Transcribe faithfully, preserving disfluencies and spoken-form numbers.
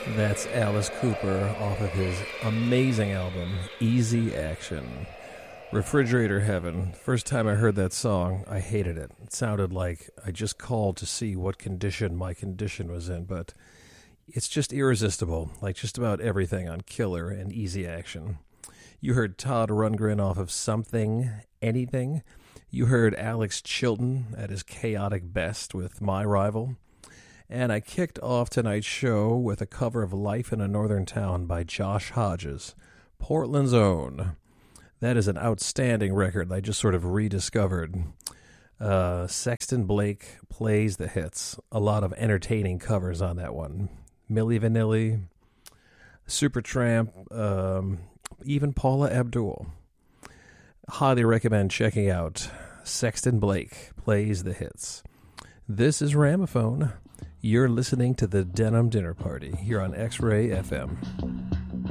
That's Alice Cooper off of his amazing album, Easy Action. Refrigerator Heaven. First time I heard that song, I hated it. It sounded like I just called to see what condition my condition was in, but it's just irresistible, like just about everything on Killer and Easy Action. You heard Todd Rundgren off of Something, Anything. You heard Alex Chilton at his chaotic best with My Rival. And I kicked off tonight's show with a cover of Life in a Northern Town by Josh Hodges, Portland's own. That is an outstanding record I just sort of rediscovered. Uh, Sexton Blake plays the hits. A lot of entertaining covers on that one. Milli Vanilli, Supertramp, um, even Paula Abdul. Highly recommend checking out Sexton Blake Plays the Hits. This is Ramophone. You're listening to the Denim Dinner Party here on X-Ray F M.